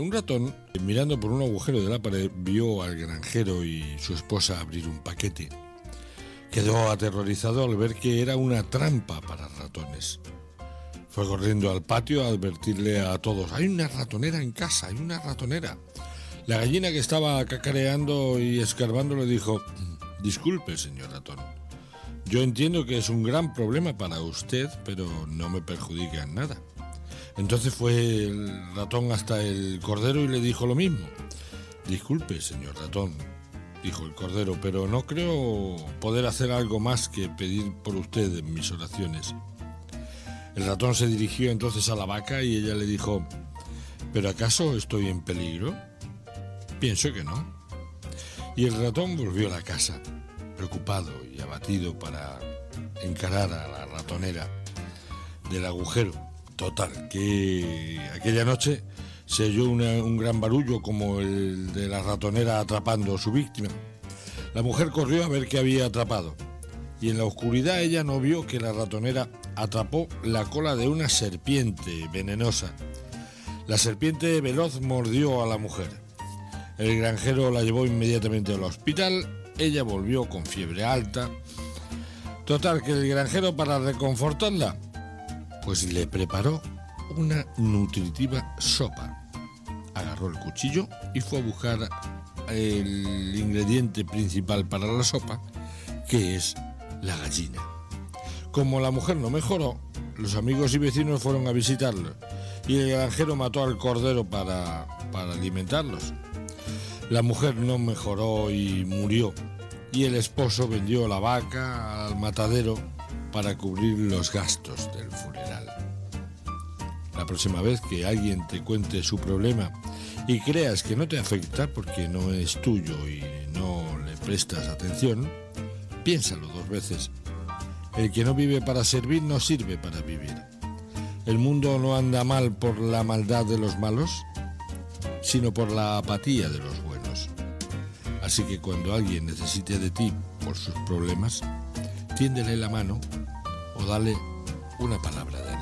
Un ratón, mirando por un agujero de la pared, vio al granjero y su esposa abrir un paquete. Quedó aterrorizado al ver que era una trampa para ratones. Fue corriendo al patio a advertirle a todos: «Hay una ratonera en casa, hay una ratonera». La gallina, que estaba cacareando y escarbando, le dijo: «Disculpe, señor ratón. Yo entiendo que es un gran problema para usted, pero no me perjudica en nada». Entonces fue el ratón hasta el cordero y le dijo lo mismo. «Disculpe, señor ratón», dijo el cordero, «pero no creo poder hacer algo más que pedir por usted en mis oraciones». El ratón se dirigió entonces a la vaca y ella le dijo: «¿Pero acaso estoy en peligro? Pienso que no». Y el ratón volvió a la casa, preocupado y abatido, para encarar a la ratonera del agujero. Total, que aquella noche se oyó un gran barullo, como el de la ratonera atrapando a su víctima. La mujer corrió a ver qué había atrapado, y en la oscuridad ella no vio que la ratonera atrapó la cola de una serpiente venenosa. La serpiente veloz mordió a la mujer. El granjero la llevó inmediatamente al hospital. Ella volvió con fiebre alta. Total, que el granjero, para reconfortarla, pues le preparó una nutritiva sopa. Agarró el cuchillo y fue a buscar el ingrediente principal para la sopa, que es la gallina. Como la mujer no mejoró, los amigos y vecinos fueron a visitarlo, y el granjero mató al cordero para alimentarlos. La mujer no mejoró y murió, y el esposo vendió la vaca al matadero para cubrir los gastos del funeral. La próxima vez que alguien te cuente su problema y creas que no te afecta porque no es tuyo y no le prestas atención, piénsalo 2 veces. El que no vive para servir no sirve para vivir. El mundo no anda mal por la maldad de los malos, sino por la apatía de los buenos. Así que cuando alguien necesite de ti por sus problemas, tiéndele la mano o dale una palabra de ánimo.